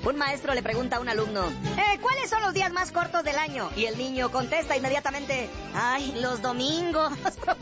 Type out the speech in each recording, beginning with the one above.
Un maestro le pregunta a un alumno, ¿cuáles son los días más cortos del año? Y el niño contesta inmediatamente, ¡ay, los domingos!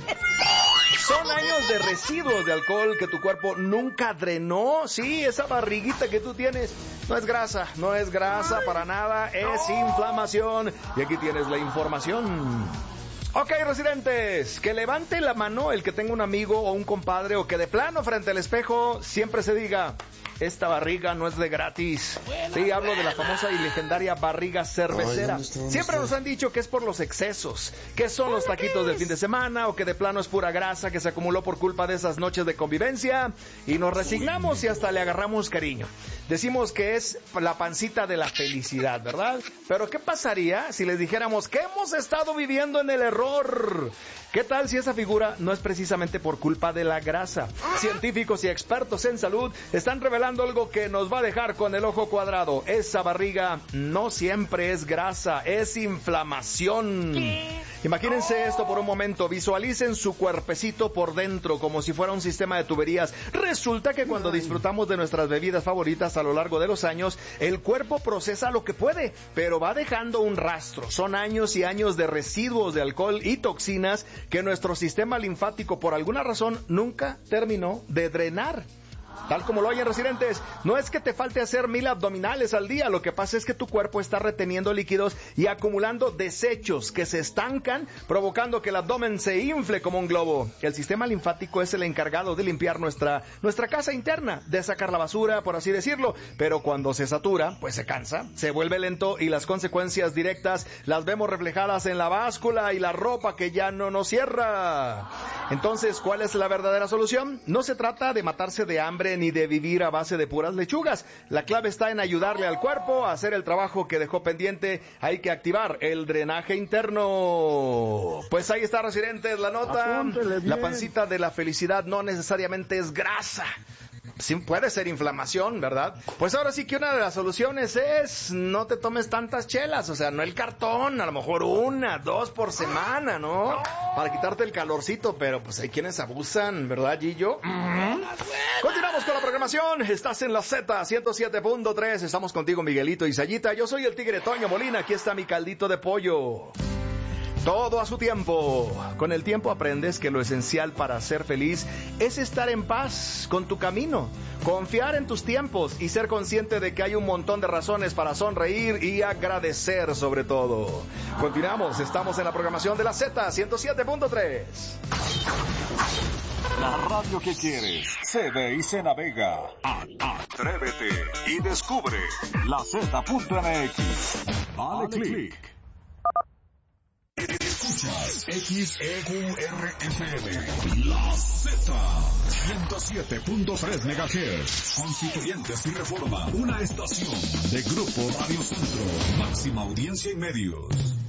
Son años de residuos de alcohol que tu cuerpo nunca drenó. Sí, esa barriguita que tú tienes no es grasa para nada, es inflamación. Y aquí tienes la información. Ok, residentes, que levante la mano el que tenga un amigo o un compadre o que de plano frente al espejo siempre se diga, esta barriga no es de gratis. Sí, hablo de la famosa y legendaria barriga cervecera. Siempre nos han dicho que es por los excesos, que son los taquitos del fin de semana o que de plano es pura grasa que se acumuló por culpa de esas noches de convivencia y nos resignamos y hasta le agarramos cariño. Decimos que es la pancita de la felicidad, ¿verdad? Pero ¿qué pasaría si les dijéramos que hemos estado viviendo en el error? ¿Qué tal si esa figura no es precisamente por culpa de la grasa? Científicos y expertos en salud están revelando algo que nos va a dejar con el ojo cuadrado. Esa barriga no siempre es grasa, es inflamación. ¿Qué? Imagínense esto por un momento, visualicen su cuerpecito por dentro como si fuera un sistema de tuberías. Resulta que cuando disfrutamos de nuestras bebidas favoritas a lo largo de los años, el cuerpo procesa lo que puede, pero va dejando un rastro. Son años y años de residuos de alcohol y toxinas que nuestro sistema linfático por alguna razón nunca terminó de drenar. Tal como lo oyen, residentes, no es que te falte hacer 1000 abdominales al día, lo que pasa es que tu cuerpo está reteniendo líquidos y acumulando desechos que se estancan, provocando que el abdomen se infle como un globo. El sistema linfático es el encargado de limpiar nuestra casa interna, de sacar la basura, por así decirlo, pero cuando se satura, pues se cansa, se vuelve lento y las consecuencias directas las vemos reflejadas en la báscula y la ropa que ya no nos cierra. Entonces, ¿cuál es la verdadera solución? No se trata de matarse de hambre ni de vivir a base de puras lechugas. La clave está en ayudarle al cuerpo a hacer el trabajo que dejó pendiente. Hay que activar el drenaje interno. Pues ahí está, residentes, la nota. La pancita de la felicidad no necesariamente es grasa. Sí, puede ser inflamación, ¿verdad? Pues ahora sí que una de las soluciones es no te tomes tantas chelas, o sea, no el cartón, a lo mejor 1, 2 por semana, ¿no? Para quitarte el calorcito, pero pues hay quienes abusan, ¿verdad, Gillo? Continuamos con la programación, estás en la Z 107.3, estamos contigo Miguelito y Sayita, yo soy el Tigre Toño Molina, aquí está mi caldito de pollo. Todo a su tiempo. Con el tiempo aprendes que lo esencial para ser feliz es estar en paz con tu camino, confiar en tus tiempos y ser consciente de que hay un montón de razones para sonreír y agradecer sobre todo. Continuamos, estamos en la programación de la Z 107.3. La radio que quieres se ve y se navega. Atrévete y descubre la Z.mx. Dale click. Escuchas XEQRFM, La Z, 107.3 MHz, Constituyentes y Reforma, una estación de Grupo Radio Centro, máxima audiencia y medios.